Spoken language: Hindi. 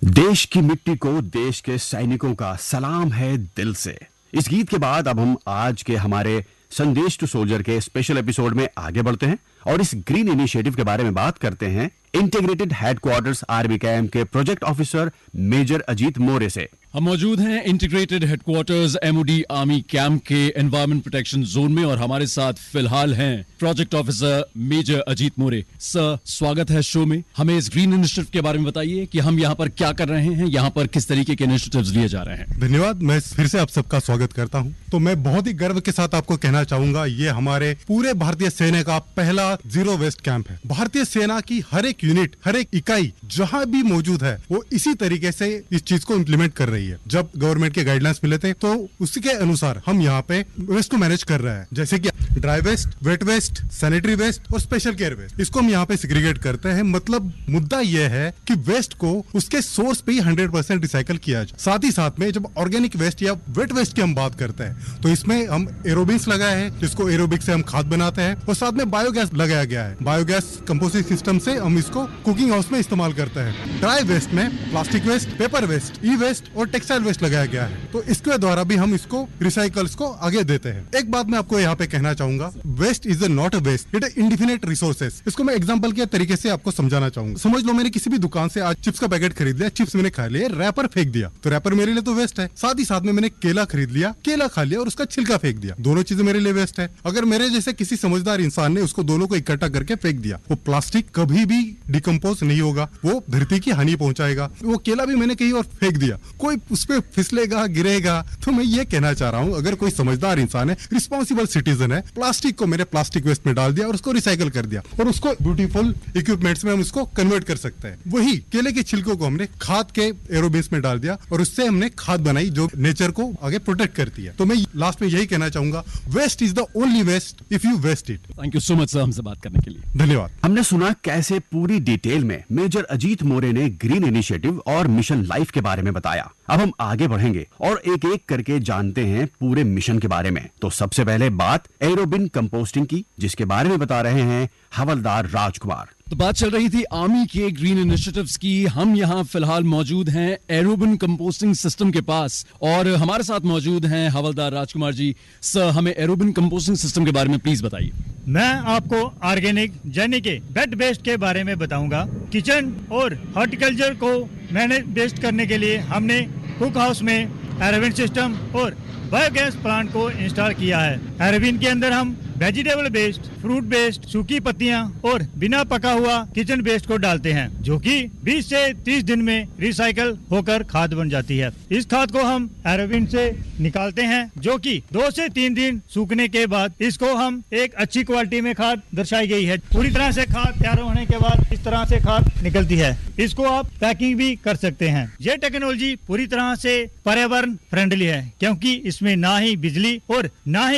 देश की मिट्टी को देश के सैनिकों का सलाम है दिल से। इस गीत के बाद अब हम आज के हमारे संदेश टू सोल्जर के स्पेशल एपिसोड में आगे बढ़ते हैं और इस ग्रीन इनिशिएटिव के बारे में बात करते हैं इंटीग्रेटेड हेडक्वार्टर्स आर्मी कैंप के प्रोजेक्ट ऑफिसर मेजर अजीत मोरे से। हम मौजूद हैं integrated headquarters MoD army camp के एनवायरमेंट प्रोटेक्शन जोन में और हमारे साथ फिलहाल हैं प्रोजेक्ट ऑफिसर मेजर अजीत मोरे। सर, स्वागत है शो में। हमें इस ग्रीन इनिशिएटिव के बारे में बताइए कि हम यहाँ पर क्या कर रहे हैं, यहाँ पर किस तरीके के इनिशिएटिव्स लिए जा रहे हैं। धन्यवाद। मैं फिर से आप सबका स्वागत करता हूँ। तो मैं बहुत ही गर्व के साथ आपको कहना चाहूंगा, ये हमारे पूरे भारतीय सेना का पहला जीरो वेस्ट कैंप है। भारतीय सेना की हर एक यूनिट, हर एक इकाई जहाँ भी मौजूद है वो इसी तरीके से इस चीज को इम्प्लीमेंट कर रही है। जब गवर्नमेंट के गाइडलाइंस मिले थे तो उसी के अनुसार हम यहाँ पे वेस्ट को मैनेज कर रहे हैं, जैसे कि dry waste, wet waste, sanitary waste और स्पेशल केयर वेस्ट। इसको हम यहाँ पे सेग्रीगेट करते हैं। मतलब मुद्दा यह है कि वेस्ट को उसके सोर्स पे ही 100% रिसाइकल किया जाए। साथ ही साथ में जब ऑर्गेनिक वेस्ट या वेट वेस्ट की हम बात करते हैं तो इसमें हम एरोबिन्स लगाए हैं, जिसको एरोबिक से हम खाद बनाते हैं और साथ में बायोगैस लगाया गया है। बायोगैस कंपोस्टिंग सिस्टम से हम इसको कुकिंग हाउस में इस्तेमाल करते हैं। ड्राई वेस्ट में प्लास्टिक वेस्ट, पेपर वेस्ट, ई वेस्ट और टेक्सटाइल वेस्ट लगाया गया है, तो इसके द्वारा भी हम इसको रिसाइकल्स को आगे देते हैं। एक बात मैं आपको यहाँ पे कहना चाहूंगा, waste is not a waste, it indefinite resources. इसको मैं एग्जांपल के तरीके से आपको समझाना चाहूंगा। समझ लो मैंने किसी भी दुकान से आज चिप्स का पैकेट खरीद लिया, चिप्स मैंने खा लिया, रैपर फेंक दिया, तो रैपर मेरे लिए तो वेस्ट है। साथ ही साथ में मैंने केला खरीद लिया, केला खा लिया और उसका छिलका फेंक दिया, दोनों चीजें मेरे लिए वेस्ट है। अगर मेरे जैसे किसी समझदार इंसान ने उसको दोनों को इकट्ठा करके फेंक दिया, वो प्लास्टिक कभी भी डिकम्पोज नहीं होगा, वो धरती की हानि पहुंचाएगा। वो केला भी मैंने कहीं और फेंक दिया, कोई उस पर फिसलेगा, गिरेगा। तो मैं ये कहना चाह रहा हूँ, अगर कोई समझदार इंसान है, रिस्पॉन्सिबल सिटीजन है, प्लास्टिक को मेरे प्लास्टिक वेस्ट में डाल दिया और उसको रिसाइकल कर दिया और उसको ब्यूटीफुल इक्विपमेंट्स में हम उसको कन्वर्ट कर सकते हैं। वही केले के छिलकों को हमने खाद के एरोबिन्स में डाल दिया और उससे हमने खाद बनाई जो नेचर को आगे प्रोटेक्ट करती है। तो मैं लास्ट में यही कहना चाहूंगा, waste is the only waste if you waste it. Thank you so much sir हमसे बात करने के लिए। धन्यवाद। हमने सुना कैसे पूरी डिटेल में मेजर अजीत मोरे ने ग्रीन इनिशिएटिव और मिशन लाइफ के बारे में बताया। अब हम आगे बढ़ेंगे और एक एक करके जानते हैं पूरे मिशन के बारे में। तो सबसे पहले बात एरोबिन कंपोस्टिंग की, जिसके बारे में बता रहे हैं हवलदार राजकुमार। तो बात चल रही थी आर्मी के ग्रीन इनिशिएटिव्स की। हम यहाँ फिलहाल मौजूद हैं एरोबिन कंपोस्टिंग सिस्टम के पास और हमारे साथ मौजूद हैं हवलदार राजकुमार जी। सर, हमें एरोबिन कंपोस्टिंग सिस्टम के बारे में प्लीज बताइए। मैं आपको ऑर्गेनिक यानी कि वेट वेस्ट के बारे में बताऊंगा। किचन और हॉर्टिकल्चर को मैनेज बेस्ट करने के लिए हमने कुक हाउस में एरोबिन सिस्टम और बायोगैस प्लांट को इंस्टॉल किया है। एरोबिन के अंदर हम वेजिटेबल वेस्ट, फ्रूट वेस्ट, सूखी पत्तियां और बिना पका हुआ किचन वेस्ट को डालते हैं, जो कि 20 से 30 दिन में रिसाइकल होकर खाद बन जाती है। इस खाद को हम एरोबिन से निकालते हैं, जो कि 2 से 3 दिन सूखने के बाद इसको हम एक अच्छी क्वालिटी में खाद दर्शाई गई है। पूरी तरह से खाद तैयार होने के बाद इस तरह से खाद निकलती है। इसको आप पैकिंग भी कर सकते हैं। ये टेक्नोलॉजी पूरी तरह से पर्यावरण फ्रेंडली है, क्योंकि इसमें ना ही बिजली और ना ही